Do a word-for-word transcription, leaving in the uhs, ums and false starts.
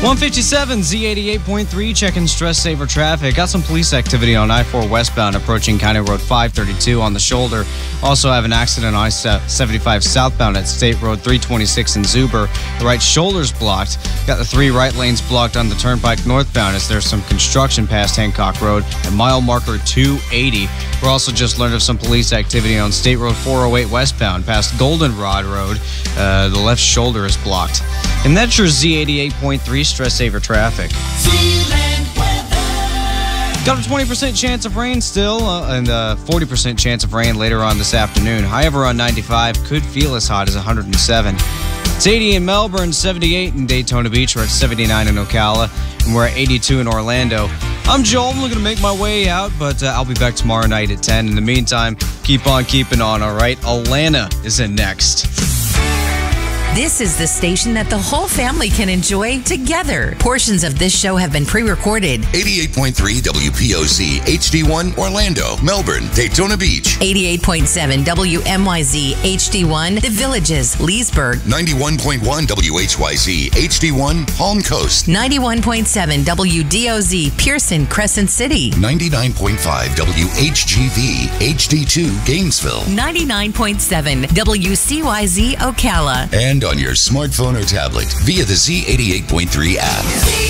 one fifty-seven Z eighty-eight point three, checking stress saver traffic. Got some police activity on I four westbound approaching County Road five thirty-two on the shoulder. Also have an accident on I seventy-five southbound at State Road three twenty-six in Zuber. The right shoulder's blocked. Got the three right lanes blocked on the turnpike northbound as there's some construction past Hancock Road at mile marker two eighty. We're also just learned of some police activity on State Road four oh eight westbound past Goldenrod Road. Uh, the left shoulder is blocked. And that's your Z eighty-eight point three stress saver traffic. Got a twenty percent chance of rain still, uh, and a forty percent chance of rain later on this afternoon. However, on ninety-five, could feel as hot as one hundred seven. It's eighty in Melbourne, seventy-eight in Daytona Beach. We're at seventy-nine in Ocala, and we're at eighty-two in Orlando. I'm Joel. I'm looking to make my way out, but uh, I'll be back tomorrow night at ten. In the meantime, keep on keeping on, all right? Alana is in next. This is the station that the whole family can enjoy together. Portions of this show have been pre-recorded. eighty-eight point three W P O Z H D one Orlando, Melbourne, Daytona Beach. eighty-eight point seven W M Y Z H D one The Villages, Leesburg. ninety-one point one W H Y Z H D one Palm Coast. ninety-one point seven W D O Z Pearson, Crescent City. ninety-nine point five W H G V H D two Gainesville. ninety-nine point seven W C Y Z Ocala. And on your smartphone or tablet via the Z eighty-eight point three app.